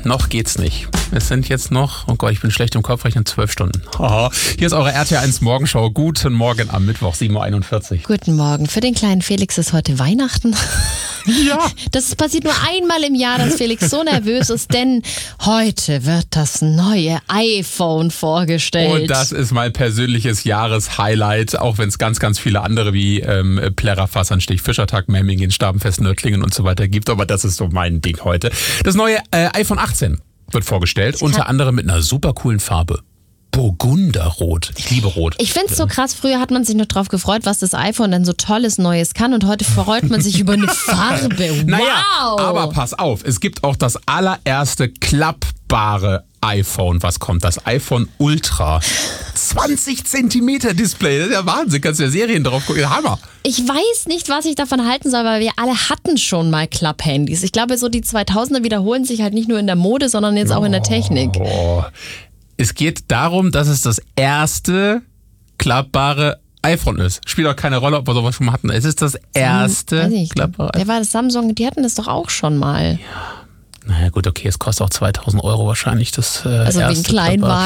noch geht's nicht. Es sind jetzt noch, oh Gott, ich bin schlecht im Kopfrechnen, 12 Stunden. Haha. Hier ist eure RTL1 Morgenschau. Guten Morgen am Mittwoch, 7.41 Uhr. Guten Morgen. Für den kleinen Felix ist heute Weihnachten. Ja. Das passiert nur einmal im Jahr, dass Felix so nervös ist, denn heute wird das neue iPhone vorgestellt. Und das ist mein persönliches Jahreshighlight, auch wenn es ganz, ganz viele andere wie Plärrer, Fassernstich, Fischertag, Memmingen, Stabenfest, Nördlingen und so weiter gibt. Aber das ist so mein Ding heute. Das neue iPhone 18 wird vorgestellt, unter anderem mit einer super coolen Farbe. Burgunderrot. Ich liebe Rot. Ich finde es so krass, früher hat man sich noch drauf gefreut, was das iPhone denn so Tolles Neues kann und heute freut man sich über eine Farbe. Wow! Naja, aber pass auf, es gibt auch das allererste klappbare iPhone, was kommt, das iPhone Ultra. 20 Zentimeter Display, das ist ja Wahnsinn, kannst du ja Serien drauf gucken, Hammer. Ich weiß nicht, was ich davon halten soll, weil wir alle hatten schon mal Klapphandys. Ich glaube, so die 2000er wiederholen sich halt nicht nur in der Mode, sondern jetzt auch in der Technik. Es geht darum, dass es das erste klappbare iPhone ist. Spielt auch keine Rolle, ob wir sowas schon mal hatten. Es ist das erste klappbare iPhone. Wer war das? Samsung, die hatten das doch auch schon mal. Ja. Naja gut, okay, es kostet auch 2.000 € wahrscheinlich das also erste wie ein Kleinwagen.